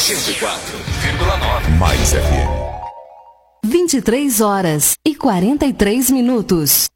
104,9 Mais FM. 23 horas e 43 minutos.